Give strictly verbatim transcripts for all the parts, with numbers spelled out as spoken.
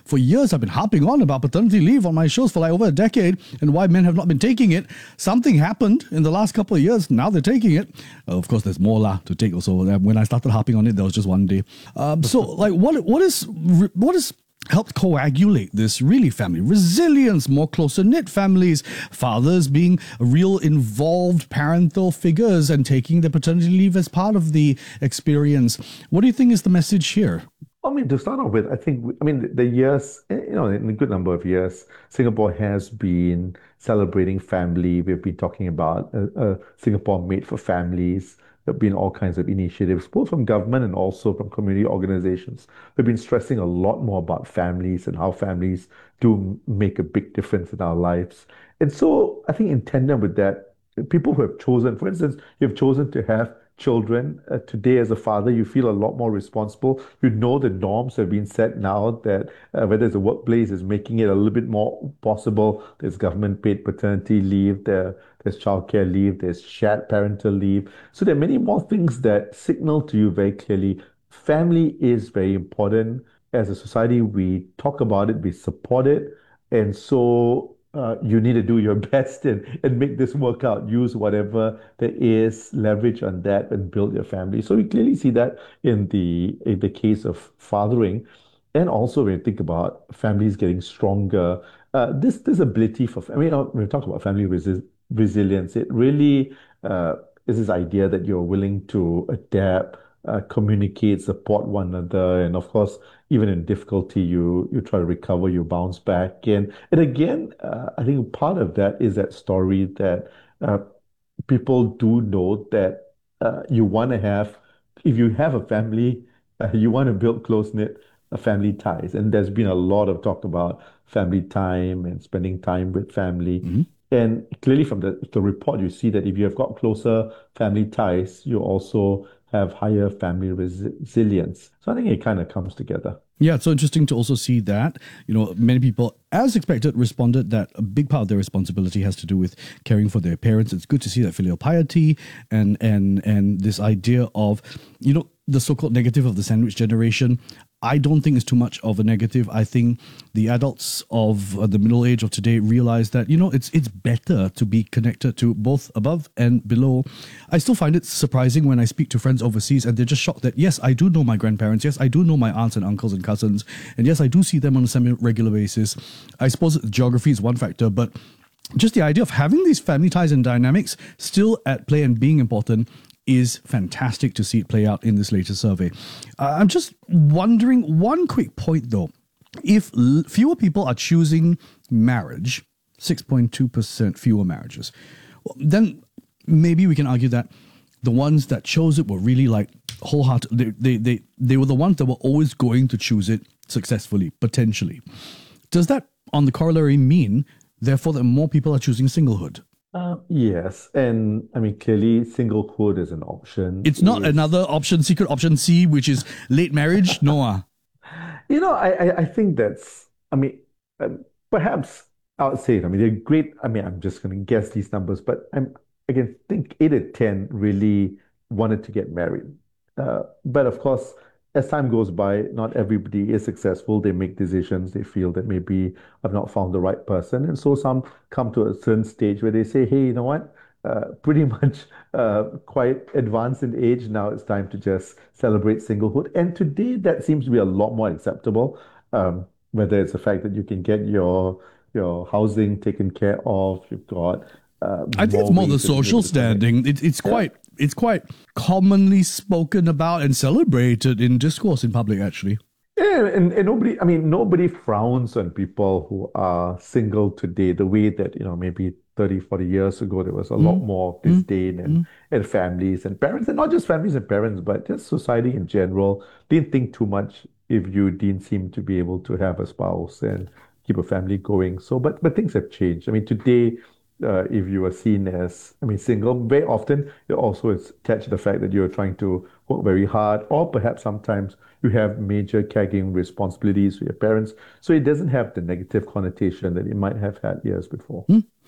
for years I've been harping on about paternity leave on my shows for like over a decade and why men have not been taking it. Something happened in the last couple of years. Now they're taking it. Uh, of course, there's more lah to take also. When I started harping on it, there was just one day. Um, so, like, what what is what is helped coagulate this really family resilience, more closer knit families, fathers being real involved parental figures and taking their paternity leave as part of the experience? What do you think is the message here? I mean, to start off with, I think, I mean, the years, you know, in a good number of years, Singapore has been celebrating family. We've been talking about a, a Singapore made for families. There have been all kinds of initiatives, both from government and also from community organizations. We've been stressing a lot more about families and how families do make a big difference in our lives. And so I think in tandem with that, people who have chosen, for instance, you've chosen to have children. Uh, today, as a father, you feel a lot more responsible. You know the norms have been set now that uh, whether it's a workplace is making it a little bit more possible. There's government paid paternity leave, there, there's childcare leave, there's shared parental leave. So there are many more things that signal to you very clearly family is very important. As a society, we talk about it, we support it. And so uh, you need to do your best and, and make this work out. Use whatever there is, leverage on that, and build your family. So we clearly see that in the in the case of fathering, and also when you think about families getting stronger, uh, this this ability for I mean, uh, when we talk about family resi resilience, it really uh, is this idea that you're willing to adapt, uh, communicate, support one another, and of course, even in difficulty, you you try to recover, you bounce back. And and again, uh, I think part of that is that story that uh, people do know that uh, you want to have, if you have a family, uh, you want to build close-knit uh, family ties. And there's been a lot of talk about family time and spending time with family. Mm-hmm. And clearly from the, the report, you see that if you have got closer family ties, you also have higher family resi resilience. So I think it kind of comes together. Yeah, it's so interesting to also see that, you know, many people, as expected, responded that a big part of their responsibility has to do with caring for their parents. It's good to see that filial piety and and and this idea of, you know, the so-called negative of the sandwich generation. I don't think it's too much of a negative. I think the adults of uh, the middle age of today realize that, you know, it's it's better to be connected to both above and below. I still find it surprising when I speak to friends overseas and they're just shocked that, yes, I do know my grandparents. Yes, I do know my aunts and uncles and cousins. And yes, I do see them on a semi-regular basis. I suppose geography is one factor, but just the idea of having these family ties and dynamics still at play and being important is fantastic to see it play out in this latest survey. Uh, I'm just wondering, one quick point though, if l fewer people are choosing marriage, six point two percent fewer marriages, well, then maybe we can argue that the ones that chose it were really like wholehearted. They, they, they, they were the ones that were always going to choose it successfully, potentially. Does that, on the corollary, mean, therefore, that more people are choosing singlehood? Uh, yes, and I mean, clearly singlehood is an option. It's not It's- another option, secret option C, which is late marriage? No. ah. You know, I, I, I think that's, I mean, um, perhaps I would say, I mean, they're great. I mean, I'm just going to guess these numbers, but I'm, I can think eight out of ten really wanted to get married. Uh, but of course, as time goes by, not everybody is successful. They make decisions. They feel that maybe I've not found the right person. And so some come to a certain stage where they say, hey, you know what? Uh, pretty much uh, quite advanced in age. Now it's time to just celebrate singlehood. And today that seems to be a lot more acceptable. Um, whether it's the fact that you can get your your housing taken care of, you've got uh, I think it's more the ways that you're social able to connect. standing. It, it's Yeah. quite it's quite commonly spoken about and celebrated in discourse in public, actually. Yeah, and, and nobody, I mean, nobody frowns on people who are single today the way that, you know, maybe thirty, forty years ago, there was a lot more disdain and, and families and parents, and not just families and parents, but just society in general. Didn't think too much if you didn't seem to be able to have a spouse and keep a family going. So, but, but things have changed. I mean, today, uh, if you are seen as, I mean, single, very often it also is attached to the fact that you're trying to work very hard, or perhaps sometimes you have major caregiving responsibilities for your parents. So it doesn't have the negative connotation that it might have had years before.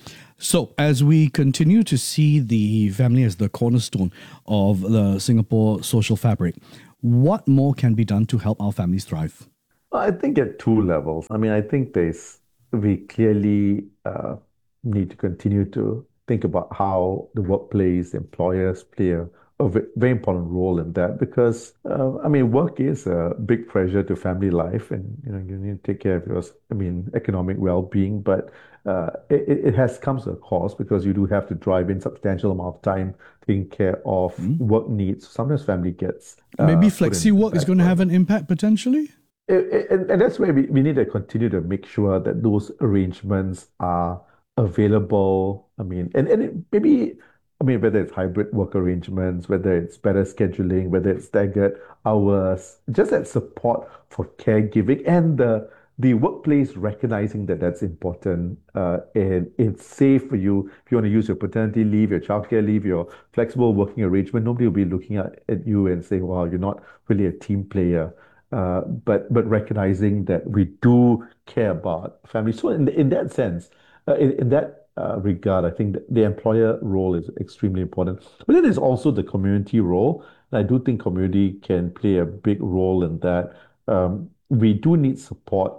So, as we continue to see the family as the cornerstone of the Singapore social fabric, what more can be done to help our families thrive? I think at two levels. I mean, I think there's we clearly uh, need to continue to think about how the workplace, employers play a, a ve- very important role in that because uh, I mean, work is a big pressure to family life, and you know you need to take care of your, I mean, economic well-being, but uh, it, it has comes at a cost because you do have to drive in substantial amount of time taking care of Mm. work needs. Sometimes family gets Maybe uh, put in flexi the work is back going to have burner. an impact potentially. It- it- and, and that's where we, we need to continue to make sure that those arrangements are available. I mean, and, and it, maybe, I mean, whether it's hybrid work arrangements, whether it's better scheduling, whether it's staggered hours, just that support for caregiving and the the workplace recognizing that that's important uh, and it's safe for you. If you want to use your paternity leave, your childcare leave, your flexible working arrangement, nobody will be looking at, at you and saying, "Wow, you're not really a team player." Uh, but but recognizing that we do care about families. So in in that sense, uh, in, in that uh, regard, I think that the employer role is extremely important. But then there's also the community role. And I do think community can play a big role in that. Um, we do need support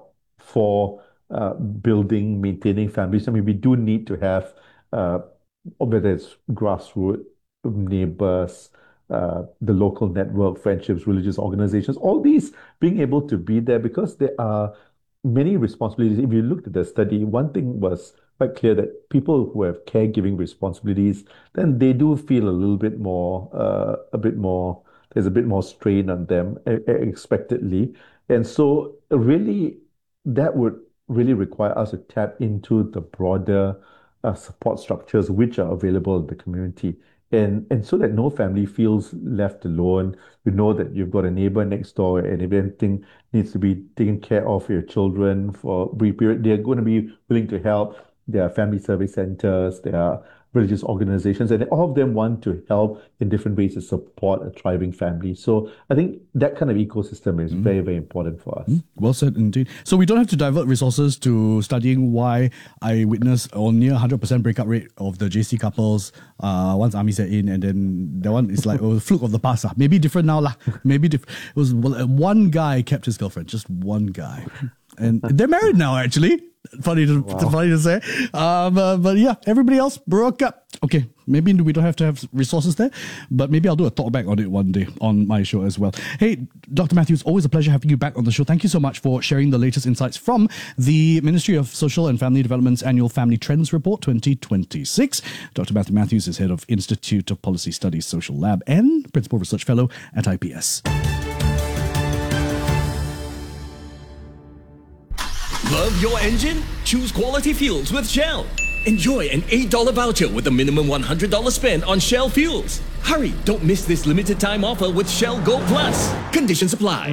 for uh, building, maintaining families. I mean, we do need to have uh, whether it's grassroots neighbors, uh, the local network, friendships, religious organizations, all these being able to be there because there are many responsibilities. If you looked at the study, one thing was quite clear that people who have caregiving responsibilities, then they do feel a little bit more, uh, a bit more, there's a bit more strain on them e- e- expectedly. And so really that would really require us to tap into the broader uh, support structures which are available in the community. And, and so that no family feels left alone. You know that you've got a neighbor next door, and if anything needs to be taken care of for your children for a brief period, they're going to be willing to help. There are family service centers, there are religious organizations, and all of them want to help in different ways to support a thriving family. So I think that kind of ecosystem is Mm. very, very important for us. Mm, well said indeed. So we don't have to divert resources to studying why I witnessed or near one hundred percent breakup rate of the J C couples uh, once army set in, and then that one is like oh, a fluke of the past. Ah. Maybe different now. lah. Maybe diff- it was well, uh, one guy kept his girlfriend, just one guy. And they're married now, actually. Funny to, Wow. funny to say. Um, uh, but yeah, everybody else broke up. Okay, maybe we don't have to have resources there, but maybe I'll do a talk back on it one day on my show as well. Hey, Doctor Matthews, always a pleasure having you back on the show. Thank you so much for sharing the latest insights from the Ministry of Social and Family Development's annual Family Trends Report twenty twenty-six. Doctor Matthew Matthews is head of Institute of Policy Studies Social Lab and Principal Research Fellow at I P S. Love your engine? Choose quality fuels with Shell. Enjoy an eight dollars voucher with a minimum one hundred dollars spend on Shell fuels. Hurry, don't miss this limited time offer with Shell Go Plus. Conditions apply.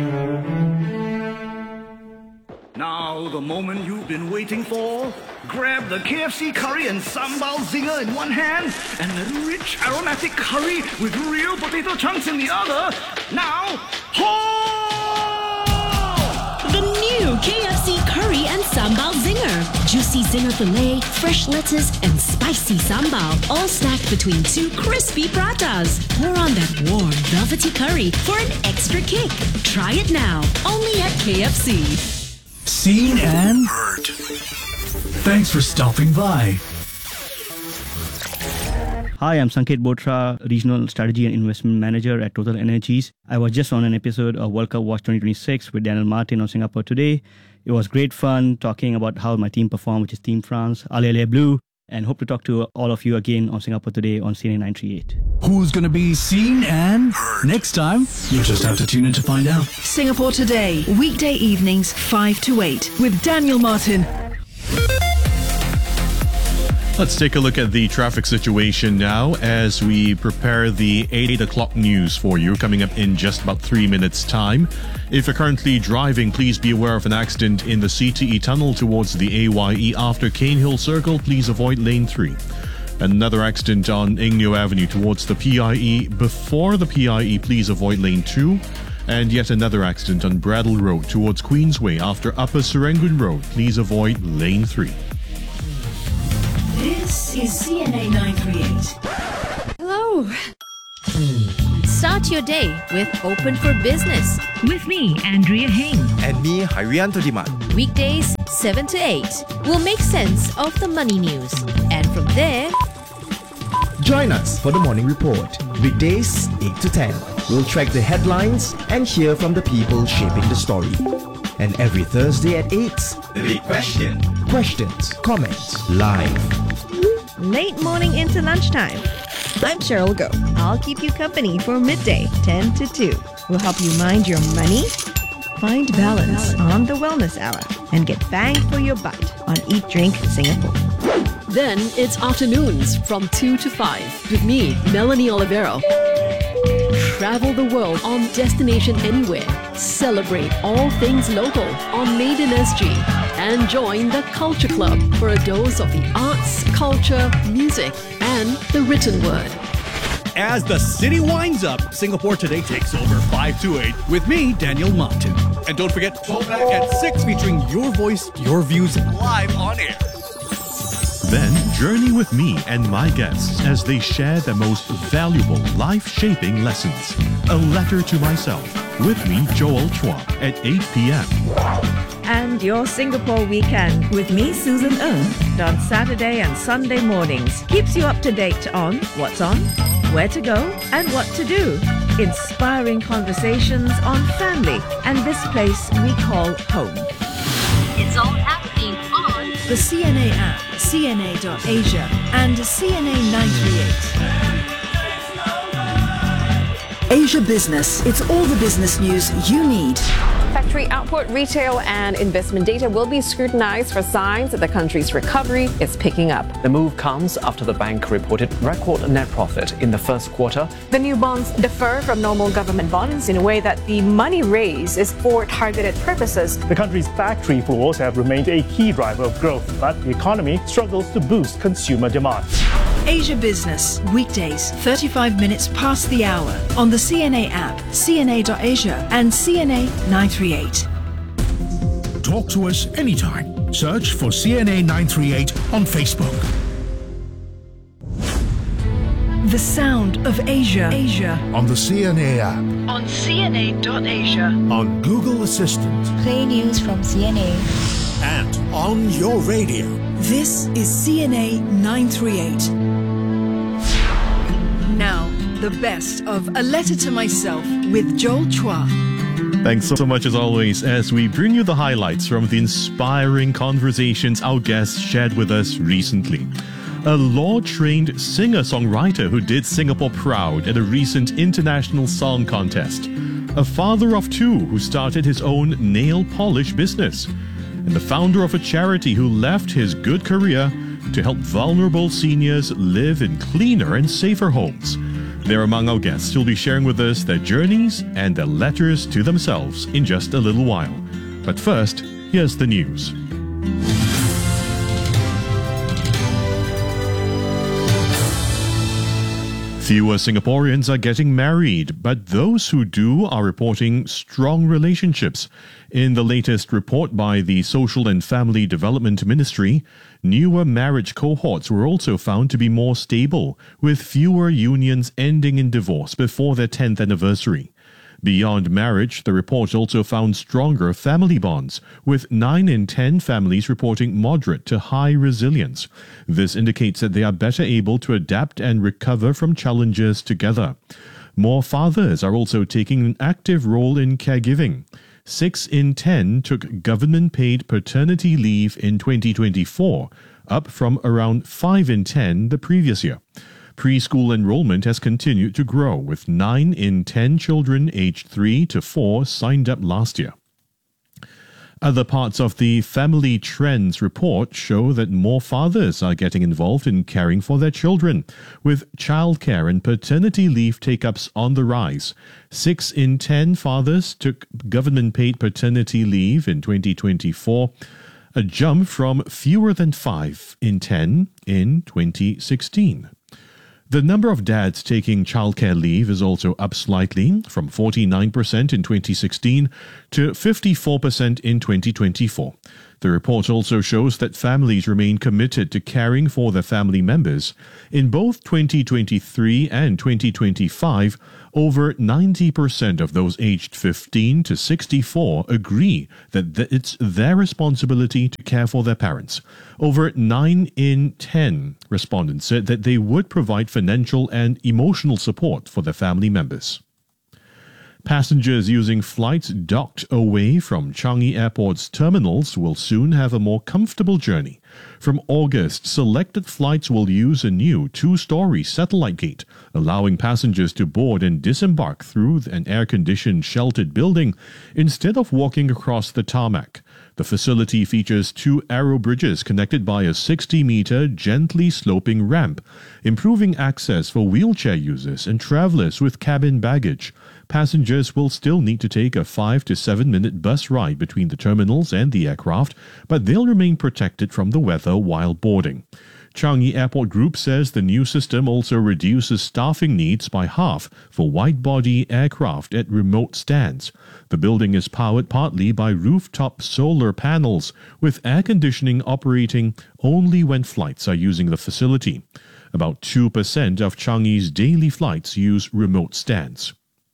Now, the moment you've been waiting for. Grab the K F C curry and sambal zinger in one hand and the rich aromatic curry with real potato chunks in the other. Now, ho! The new K F C Curry and Sambal Zinger. Juicy zinger filet, fresh lettuce, and spicy sambal, all stacked between two crispy pratas. Pour on that warm, velvety curry for an extra kick. Try it now, only at K F C. Seen and heard. Thanks for stopping by. Hi, I'm Sanket Botra, Regional Strategy and Investment Manager at Total Energies. I was just on an episode of World Cup Watch twenty twenty-six with Daniel Martin on Singapore Today. It was great fun talking about how my team performed, which is Team France, Allez Allez Bleu, and hope to talk to all of you again on Singapore Today on C N A nine thirty-eight. Who's going to be seen and heard? Next time, you'll just have to tune in to find out. Singapore Today, weekday evenings five to eight with Daniel Martin. Let's take a look at the traffic situation now as we prepare the eight o'clock news for you, coming up in just about three minutes' time. If you're currently driving, please be aware of an accident in the C T E tunnel towards the A Y E after Cane Hill Circle. Please avoid lane three. Another accident on Ingneo Avenue towards the P I E. Before the P I E, please avoid lane two. And yet another accident on Bradle Road towards Queensway after Upper Serangoon Road. Please avoid lane three. This is C N A nine thirty-eight. Hello. Start your day with Open for Business. With me, Andrea Heng. And me, Harianto Diman. Weekdays, seven to eight. We'll make sense of the money news. And from there, join us for the morning report. Weekdays, eight to ten. We'll track the headlines and hear from the people shaping the story. And every Thursday at eight, The Big Question. Questions, comments, live. Late morning into lunchtime. I'm Cheryl Go. I'll keep you company for midday, ten to two. We'll help you mind your money, find balance on the Wellness Hour, and get bang for your buck on Eat Drink Singapore. Then it's afternoons from two to five with me, Melanie Olivero. Travel the world on Destination Anywhere. Celebrate all things local on Made in S G. And join the Culture Club for a dose of the arts, culture, music, and the written word. As the city winds up, Singapore Today takes over five to eight with me, Daniel Martin. And don't forget, Throwback at six featuring your voice, your views live on air. Then journey with me and my guests as they share the most valuable life-shaping lessons. A letter to myself with me, Joel Chua, at eight p.m. And your Singapore weekend with me, Susan Ng, on Saturday and Sunday mornings. Keeps you up to date on what's on, where to go, and what to do. Inspiring conversations on family and this place we call home. it's all happening on The C N A app, C N A dot Asia, and C N A nine thirty-eight. Asia Business. It's all the business news you need. Factory output, retail and investment data will be scrutinized for signs that the country's recovery is picking up. The move comes after the bank reported record net profit in the first quarter. The new bonds differ from normal government bonds in a way that the money raised is for targeted purposes. The country's factory floors have remained a key driver of growth, but the economy struggles to boost consumer demand. Asia Business, weekdays, thirty-five minutes past the hour, on the C N A app, C N A dot Asia, and C N A nine thirty-eight. Talk to us anytime. Search for C N A nine thirty-eight on Facebook. The sound of Asia. Asia. On the C N A app. On C N A dot Asia. On Google Assistant. Play news from C N A. And on your radio. This is C N A nine thirty-eight. Now, the best of A Letter to Myself with Joel Chua. Thanks so much as always as we bring you the highlights from the inspiring conversations our guests shared with us recently. A law-trained singer-songwriter who did Singapore proud at a recent international song contest. A father of two who started his own nail polish business. And the founder of a charity who left his good career to help vulnerable seniors live in cleaner and safer homes. They're among our guests who'll be sharing with us their journeys and their letters to themselves in just a little while. But first, here's the news. Fewer Singaporeans are getting married, but those who do are reporting strong relationships. In the latest report by the Social and Family Development Ministry, newer marriage cohorts were also found to be more stable, with fewer unions ending in divorce before their tenth anniversary. Beyond marriage, the report also found stronger family bonds, with nine in ten families reporting moderate to high resilience. This indicates that they are better able to adapt and recover from challenges together. More fathers are also taking an active role in caregiving. Six in ten took government-paid paternity leave in twenty twenty-four, up from around five in ten the previous year. Preschool enrollment has continued to grow, with nine in ten children aged three to four signed up last year. Other parts of the Family Trends report show that more fathers are getting involved in caring for their children, with childcare and paternity leave take-ups on the rise. Six in ten fathers took government-paid paternity leave in twenty twenty-four, a jump from fewer than five in ten in twenty sixteen. The number of dads taking childcare leave is also up slightly, from forty-nine percent in twenty sixteen to fifty-four percent in twenty twenty-four. The report also shows that families remain committed to caring for their family members. In both twenty twenty-three and twenty twenty-five, over ninety percent of those aged fifteen to sixty-four agree that th- it's their responsibility to care for their parents. Over nine in ten respondents said that they would provide financial and emotional support for their family members. Passengers using flights docked away from Changi Airport's terminals will soon have a more comfortable journey. From August, selected flights will use a new two-story satellite gate, allowing passengers to board and disembark through an air-conditioned sheltered building instead of walking across the tarmac. The facility features two aero bridges connected by a sixty-meter gently sloping ramp, improving access for wheelchair users and travelers with cabin baggage. Passengers will still need to take a five to seven minute bus ride between the terminals and the aircraft, but they'll remain protected from the weather while boarding. Changi Airport Group says the new system also reduces staffing needs by half for wide-body aircraft at remote stands. The building is powered partly by rooftop solar panels, with air conditioning operating only when flights are using the facility. About two percent of Changi's daily flights use remote stands.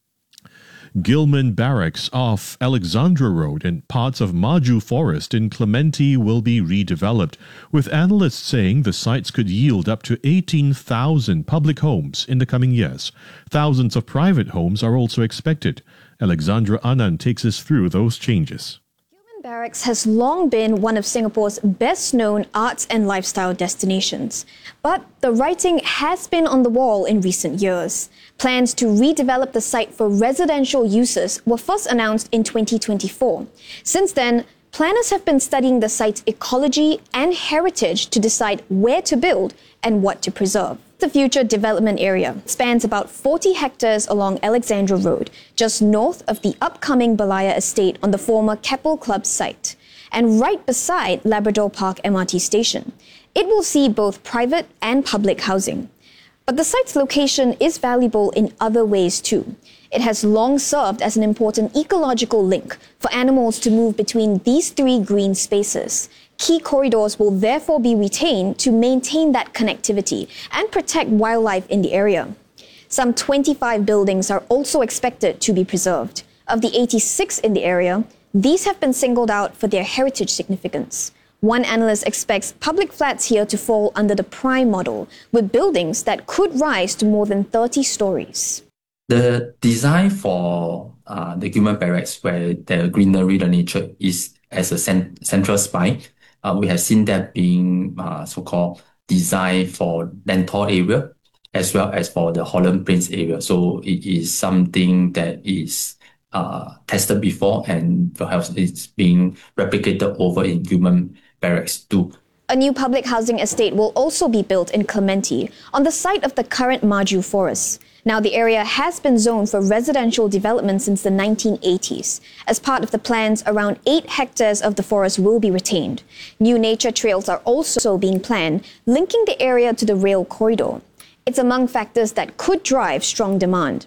Gilman Barracks off Alexandra Road and parts of Maju Forest in Clementi will be redeveloped, with analysts saying the sites could yield up to eighteen thousand public homes in the coming years. Thousands of private homes are also expected. Alexandra Anand takes us through those changes. Barracks has long been one of Singapore's best-known arts and lifestyle destinations. But the writing has been on the wall in recent years. Plans to redevelop the site for residential uses were first announced in twenty twenty-four. Since then, planners have been studying the site's ecology and heritage to decide where to build and what to preserve. The future development area spans about forty hectares along Alexandra Road, just north of the upcoming Balaya estate on the former Keppel Club site, and right beside Labrador Park M R T station. It will see both private and public housing. But the site's location is valuable in other ways too. It has long served as an important ecological link for animals to move between these three green spaces. Key corridors will therefore be retained to maintain that connectivity and protect wildlife in the area. Some twenty-five buildings are also expected to be preserved. Of the eighty-six in the area, these have been singled out for their heritage significance. One analyst expects public flats here to fall under the prime model, with buildings that could rise to more than thirty stories. The design for uh, the Gilman Barracks, where the greenery, the nature is as a cent- central spine, uh, we have seen that being uh, so-called designed for Lentor area as well as for the Holland Plains area. So it is something that is uh, tested before and perhaps it's being replicated over in Gilman Barracks too. A new public housing estate will also be built in Clementi, on the site of the current Maju Forest. Now, the area has been zoned for residential development since the nineteen eighties. As part of the plans, around eight hectares of the forest will be retained. New nature trails are also being planned, linking the area to the rail corridor. It's among factors that could drive strong demand.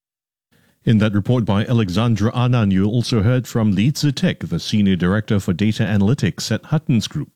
In that report by Alexandra Anand, you also heard from Lee Tze-Tek, the Senior Director for Data Analytics at Huttons Group.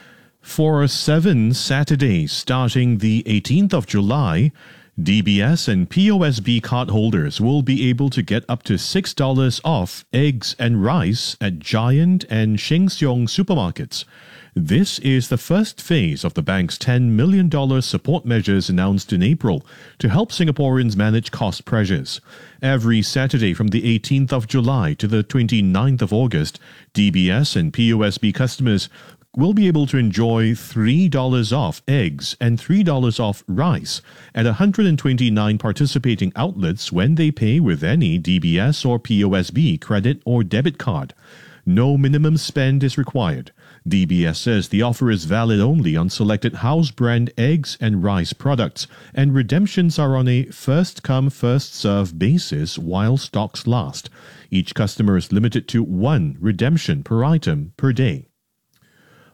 For seven Saturdays starting the eighteenth of July, D B S and P O S B cardholders will be able to get up to six dollars off eggs and rice at Giant and Sheng Siong supermarkets. This is the first phase of the bank's ten million dollars support measures announced in April to help Singaporeans manage cost pressures. Every Saturday from the eighteenth of July to the twenty-ninth of August, D B S and P O S B customers will be able to enjoy three dollars off eggs and three dollars off rice at one hundred twenty-nine participating outlets when they pay with any D B S or P O S B credit or debit card. No minimum spend is required. D B S says the offer is valid only on selected house brand eggs and rice products, and redemptions are on a first-come, first-served basis while stocks last. Each customer is limited to one redemption per item per day.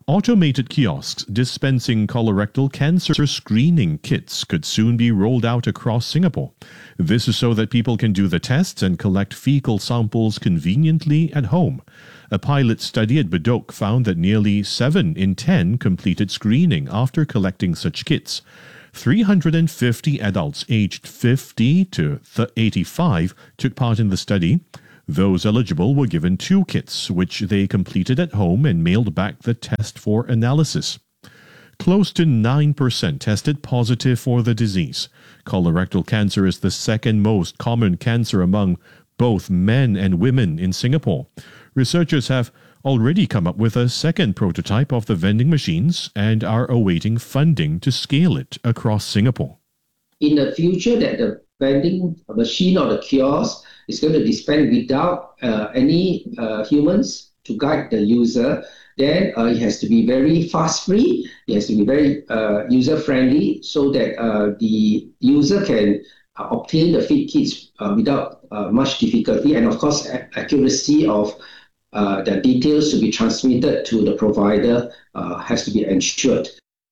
Automated kiosks dispensing colorectal cancer screening kits could soon be rolled out across Singapore. This is so that people can do the tests and collect fecal samples conveniently at home. A pilot study at Bedok found that nearly seven in ten completed screening after collecting such kits. three hundred fifty adults aged fifty to eighty-five took part in the study. Those eligible were given two kits, which they completed at home and mailed back the test for analysis. Close to nine percent tested positive for the disease. Colorectal cancer is the second most common cancer among both men and women in Singapore. Researchers have already come up with a second prototype of the vending machines and are awaiting funding to scale it across Singapore. In the future, that the vending machine or the kiosk is going to dispense without uh, any uh, humans to guide the user, then uh, it has to be very fast-free, it has to be very uh, user-friendly so that uh, the user can uh, obtain the feed kits uh, without uh, much difficulty, and of course a- accuracy of uh, the details to be transmitted to the provider uh, has to be ensured.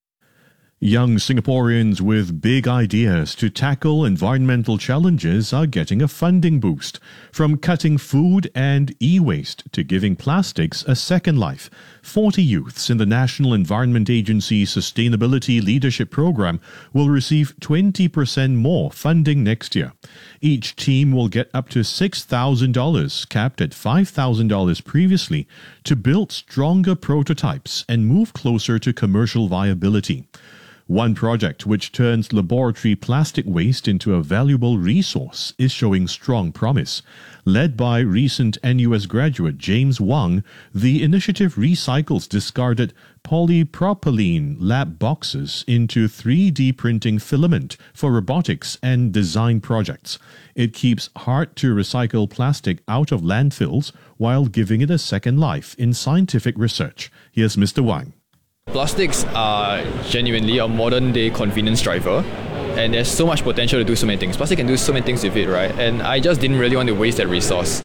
Young Singaporeans with big ideas to tackle environmental challenges are getting a funding boost. From cutting food and e-waste to giving plastics a second life, forty youths in the National Environment Agency Sustainability Leadership Program will receive twenty percent more funding next year. Each team will get up to six thousand dollars, capped at five thousand dollars previously, to build stronger prototypes and move closer to commercial viability. One project which turns laboratory plastic waste into a valuable resource is showing strong promise. Led by recent N U S graduate James Wang, the initiative recycles discarded polypropylene lab boxes into three D printing filament for robotics and design projects. It keeps hard-to-recycle plastic out of landfills while giving it a second life in scientific research. Here's Mister Wang. Plastics are genuinely a modern day convenience driver, and there's so much potential to do so many things. Plastic can do so many things with it, right? And I just didn't really want to waste that resource.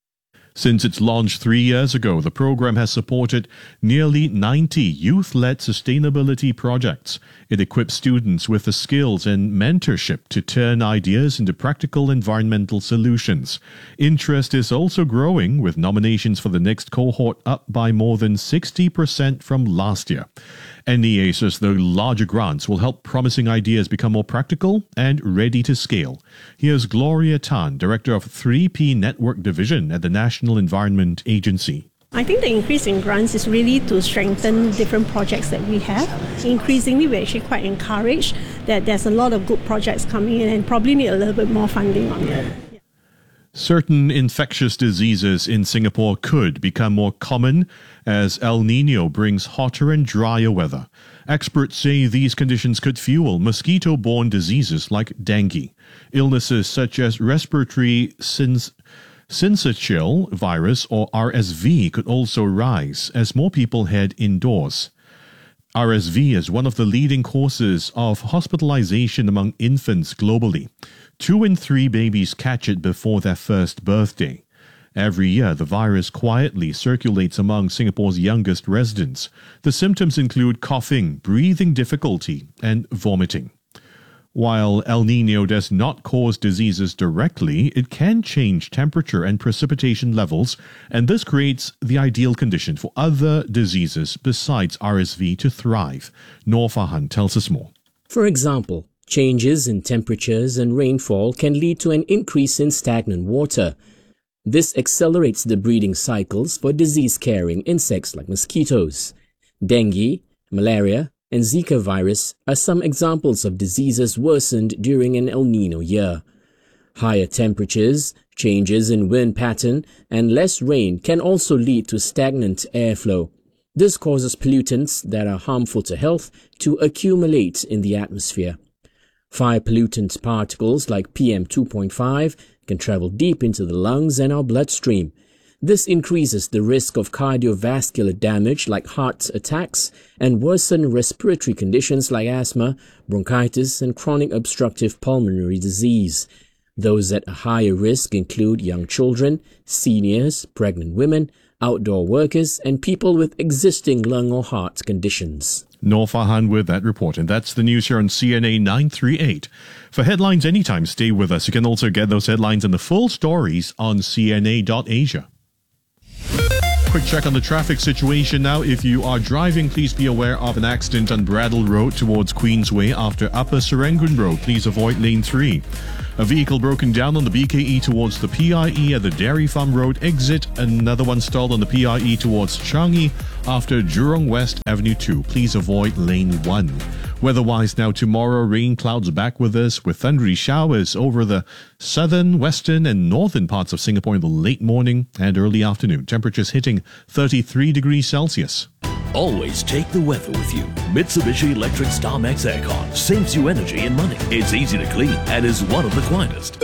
Since its launch three years ago, the program has supported nearly ninety youth-led sustainability projects. It equips students with the skills and mentorship to turn ideas into practical environmental solutions. Interest is also growing, with nominations for the next cohort up by more than sixty percent from last year. N E A says the larger grants will help promising ideas become more practical and ready to scale. Here's Gloria Tan, Director of three P Network Division at the National Environment Agency. I think the increase in grants is really to strengthen different projects that we have. Increasingly, we're actually quite encouraged that there's a lot of good projects coming in and probably need a little bit more funding on them. Certain infectious diseases in Singapore could become more common as El Nino brings hotter and drier weather. Experts say these conditions could fuel mosquito-borne diseases like dengue. Illnesses such as respiratory syn- syncytial virus or R S V could also rise as more people head indoors. R S V is one of the leading causes of hospitalization among infants globally. Two in three babies catch it before their first birthday. Every year, the virus quietly circulates among Singapore's youngest residents. The symptoms include coughing, breathing difficulty, and vomiting. While El Nino does not cause diseases directly, it can change temperature and precipitation levels, and this creates the ideal condition for other diseases besides R S V to thrive. Noor Fahan tells us more. For example, changes in temperatures and rainfall can lead to an increase in stagnant water. This accelerates the breeding cycles for disease-carrying insects like mosquitoes. Dengue, malaria, and Zika virus are some examples of diseases worsened during an El Nino year. Higher temperatures, changes in wind pattern, and less rain can also lead to stagnant airflow. This causes pollutants that are harmful to health to accumulate in the atmosphere. Fire pollutant particles like P M two point five can travel deep into the lungs and our bloodstream. This increases the risk of cardiovascular damage like heart attacks and worsen respiratory conditions like asthma, bronchitis, and chronic obstructive pulmonary disease. Those at a higher risk include young children, seniors, pregnant women, outdoor workers, and people with existing lung or heart conditions. Noor Farhan with that report. And that's the news here on C N A nine thirty-eight. For headlines anytime, stay with us. You can also get those headlines and the full stories on C N A dot asia. Quick check on the traffic situation now. If you are driving, please be aware of an accident on Bradle Road towards Queensway after Upper Serangoon Road. Please avoid lane three. A vehicle broken down on the B K E towards the P I E at the Dairy Farm Road exit. Another one stalled on the P I E towards Changi after Jurong West Avenue two. Please avoid lane one. Weather-wise now, tomorrow, rain clouds back with us with thundery showers over the southern, western and northern parts of Singapore in the late morning and early afternoon. Temperatures hitting thirty-three degrees Celsius. Always take the weather with you. Mitsubishi Electric StarMax Aircon saves you energy and money. It's easy to clean and is one of the quietest.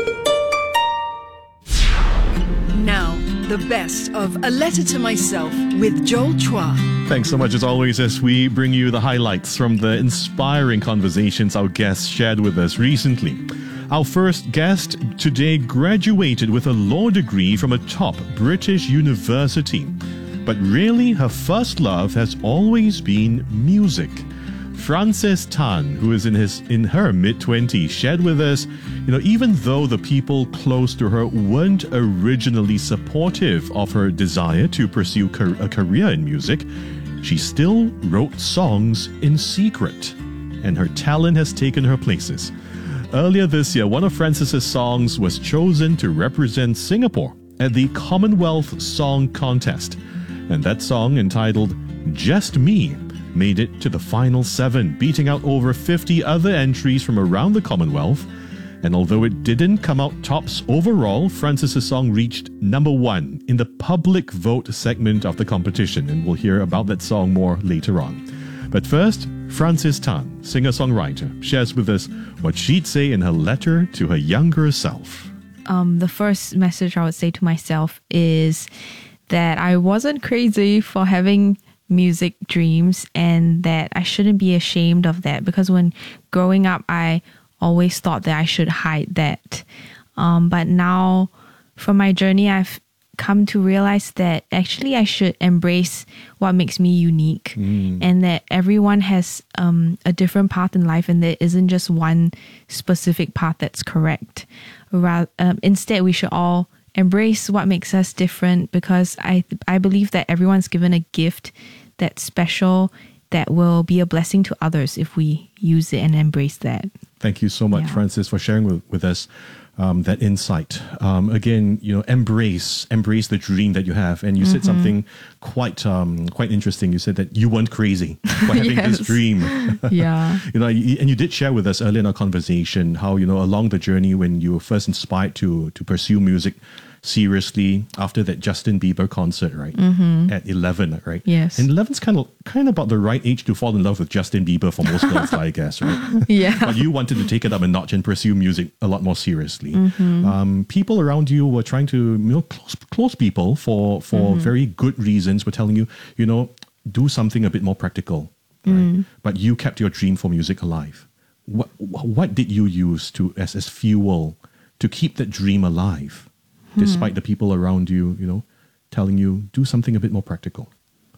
Now, the best of A Letter to Myself with Joel Chua. Thanks so much as always as we bring you the highlights from the inspiring conversations our guests shared with us recently. Our first guest today graduated with a law degree from a top British university. But really, her first love has always been music. Frances Tan, who is in his in her mid-twenties, shared with us, you know, even though the people close to her weren't originally supportive of her desire to pursue a career in music, she still wrote songs in secret, and her talent has taken her places. Earlier this year, one of Frances's songs was chosen to represent Singapore at the Commonwealth Song Contest. And that song, entitled Just Me, made it to the final seven, beating out over fifty other entries from around the Commonwealth. And although it didn't come out tops overall, Frances's song reached number one in the public vote segment of the competition. And we'll hear about that song more later on. But first, Frances Tan, singer-songwriter, shares with us what she'd say in her letter to her younger self. Um, the first message I would say to myself is that I wasn't crazy for having music dreams and that I shouldn't be ashamed of that, because when growing up, I always thought that I should hide that. Um, but now, from my journey, I've come to realize that actually I should embrace what makes me unique mm. and that everyone has um, a different path in life and there isn't just one specific path that's correct. Rather, um, instead, we should all embrace what makes us different, because I I believe that everyone's given a gift that's special that will be a blessing to others if we use it and embrace that. Thank you so much, yeah. Frances, for sharing with, with us um, that insight. Um, again, you know, embrace embrace the dream that you have. And you mm-hmm. said something quite um, quite interesting. You said that you weren't crazy for having yes. this dream. Yeah. You know, and you did share with us earlier in our conversation how, you know, along the journey when you were first inspired to to pursue music seriously after that Justin Bieber concert, right? Mm-hmm. At eleven, right? Yes. And eleven's kind of kind of about the right age to fall in love with Justin Bieber for most girls, I guess, right? Yeah. But you wanted to take it up a notch and pursue music a lot more seriously. Mm-hmm. Um, people around you were trying to, you know, close, close people for for mm-hmm. very good reasons were telling you, you know, do something a bit more practical, right? Mm. But you kept your dream for music alive. What what did you use to as as fuel to keep that dream alive? Despite the people around you, you know, telling you, do something a bit more practical?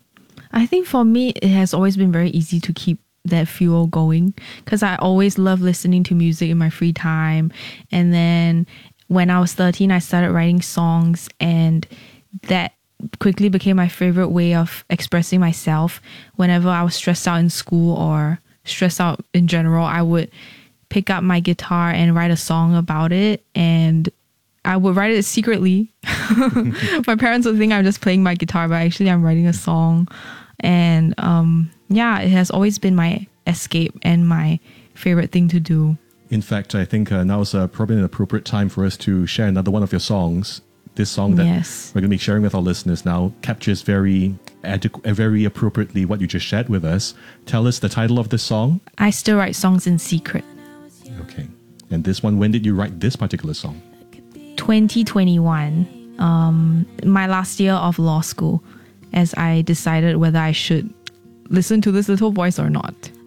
I think for me, it has always been very easy to keep that fuel going, because I always love listening to music in my free time. And then when I was thirteen, I started writing songs, and that quickly became my favorite way of expressing myself. Whenever I was stressed out in school or stressed out in general, I would pick up my guitar and write a song about it, and I would write it secretly. My parents would think I'm just playing my guitar, but actually I'm writing a song. And um, yeah, it has always been my escape and my favorite thing to do. In fact, I think uh, now is uh, probably an appropriate time for us to share another one of your songs. This song that yes. we're going to be sharing with our listeners now captures very, adequ- very appropriately what you just shared with us. Tell us the title of this song. I Still Write Songs in Secret. Okay. And this one, when did you write this particular song? twenty twenty-one, um, my last year of law school, as I decided whether I should listen to this little voice or not.